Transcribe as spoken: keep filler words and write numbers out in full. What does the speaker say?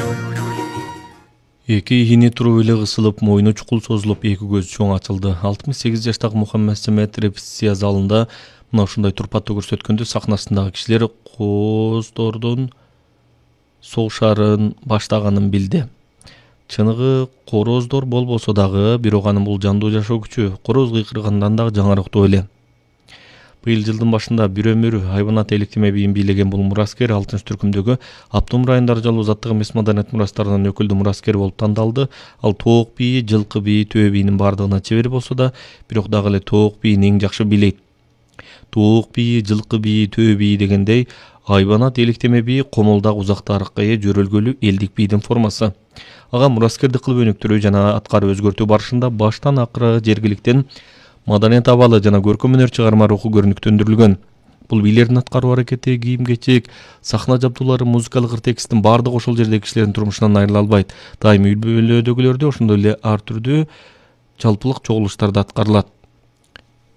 Эки ини туруп эле кысылып, мойну чукул созулуп, эки көзү чоң ачылды. алтымыш сегиз жаштагы Мухаммед Самет репетиция залында мына ушундай турпаттуу көрсөткөндө сахнасындагы кишилер кооздордун согушарын баштаганын билди. Чыныгы корооздор болбосо дагы, бирок анын бул жандуу жашоо күчү короз кыйкыргандан дагы жаңырактуу эле. Быйыл жылдын башында бир өмүр хайванат эликтеме бийин бийлеген бул мураскер алтынчы түркүмдөгү Аптум районунда жалуу заттык эмес маданият мурастарынын өкүлдүү мураскери болуп тандалды. Ал тоок бийи, жылкы бийи, төбө бийинин бардыгына чебер болсо да, бирок дагы эле тоок бийин эң жакшы бийлейт. Тоок бийи, жылкы бийи, төбө бийи дегендей, хайванат эликтеме бийи комолдагы узак тарыхка ээ жөрөлгөлүү элдик бийдин формасы. Ага мураскердик кылып өнүктүрүү жана аткарып өзгөртүү барышында баштан акыры жергиликтен маданият абалы жана көркөм өнөр чыгарма руху көрүнүктөндүрүлгөн. Бул бийлердин аткаруу аракети, кийим-кечек, сахна жабдуулары, музыкалык текстин бардыгы ошол жердеги кишилердин турмушунан айрыла албайт. Дайым үй бүлөдөгүлөр да ошондой эле ар түрдүү жалпылык чогулуштарда аткарылат.